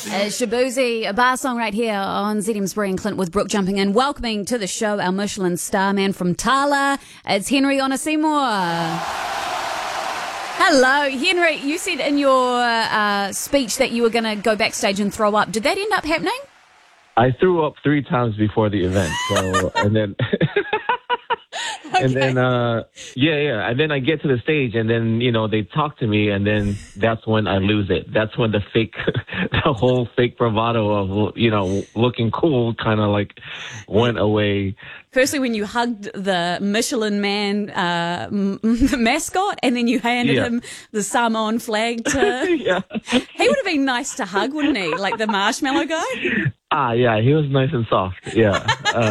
Shabuzi, a bar song right here on ZM Spree and Clint with Brooke jumping in. Welcoming to the show our Michelin star man from Tala. It's Henry Onesimo. Hello, Henry. You said in your speech that you were going to go backstage and throw up. Did that end up happening? I threw up 3 times before the event, so and then Okay. and then and then I get to the stage, and then they talk to me, and then that's when I lose it. That's when the whole fake bravado of looking cool kind of like went away. Firstly, when you hugged the Michelin man, the mascot, and then you handed him the Samoan flag to... Yeah. He would have been nice to hug, wouldn't he? Like the marshmallow guy? Yeah, he was nice and soft. Yeah.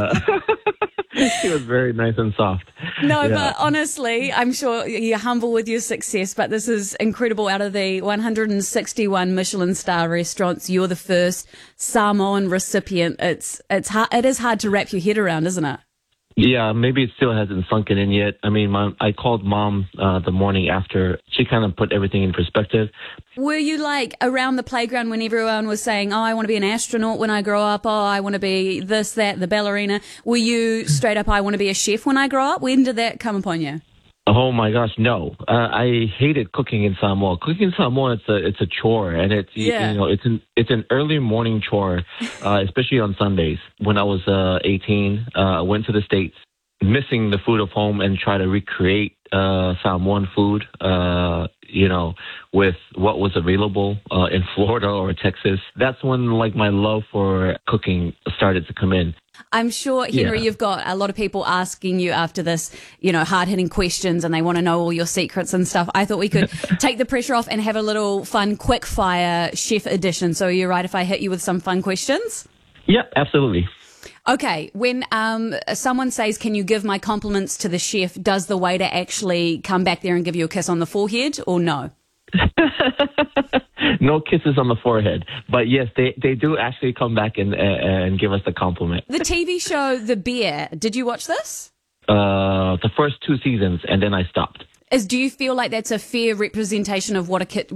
He was very nice and soft. No, but honestly, I'm sure you're humble with your success, but this is incredible. Out of the 161 Michelin star restaurants, you're the first Samoan recipient. It is hard to wrap your head around, isn't it? Yeah, maybe it still hasn't sunken in yet. I mean, I called Mom the morning after. She kind of put everything in perspective. Were you like around the playground when everyone was saying, oh, I want to be an astronaut when I grow up, oh, I want to be this, that, the ballerina? Were you straight up, I want to be a chef when I grow up? When did that come upon you? Oh my gosh, no! I hated cooking in Samoa. Cooking in Samoa, it's a chore, and it's an early morning chore, especially on Sundays. When I was 18, I went to the States, missing the food of home, and try to recreate Samoan food. With what was available in Florida or Texas. That's when my love for cooking started to come in. I'm sure, Henry, you've got a lot of people asking you after this, hard-hitting questions, and they want to know all your secrets and stuff. I thought we could take the pressure off and have a little fun quick-fire chef edition. So are you right if I hit you with some fun questions? Yeah, absolutely. Okay, when someone says, can you give my compliments to the chef, does the waiter actually come back there and give you a kiss on the forehead, or no? No kisses on the forehead. But yes, they do actually come back and give us a compliment. The TV show The Bear, did you watch this? The first 2 seasons, and then I stopped. Do you feel like that's a fair representation of what